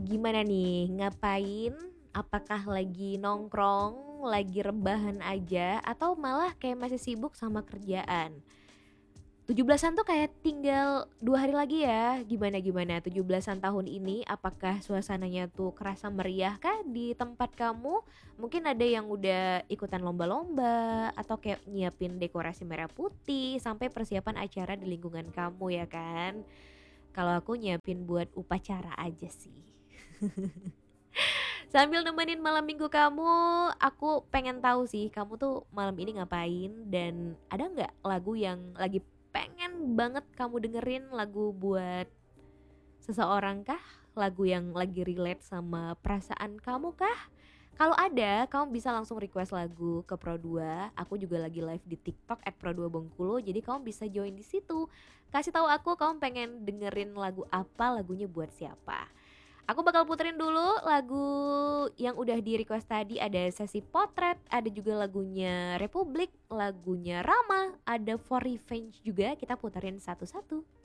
Gimana nih, ngapain? Apakah lagi nongkrong, lagi rebahan aja, atau malah kayak masih sibuk sama kerjaan? 17-an tuh kayak tinggal 2 hari lagi ya. Gimana 17-an tahun ini apakah suasananya tuh kerasa meriah kah di tempat kamu? Mungkin ada yang udah ikutan lomba-lomba atau kayak nyiapin dekorasi merah putih sampai persiapan acara di lingkungan kamu ya kan? Kalau aku nyiapin buat upacara aja sih. Sambil nemenin malam minggu kamu, aku pengen tahu sih kamu tuh malam ini ngapain dan ada nggak lagu yang lagi pengen banget kamu dengerin, lagu buat seseorang kah? Lagu yang lagi relate sama perasaan kamu kah? Kalau ada, kamu bisa langsung request lagu ke Pro2. Aku juga lagi live di TikTok @Pro2Bengkulu. Jadi kamu bisa join di situ. Kasih tahu aku kamu pengen dengerin lagu apa, lagunya buat siapa. Aku bakal puterin dulu lagu yang udah di request tadi. Ada Sesi Potret, ada juga lagunya Republik, lagunya Rama, ada For Revenge juga. Kita puterin satu-satu.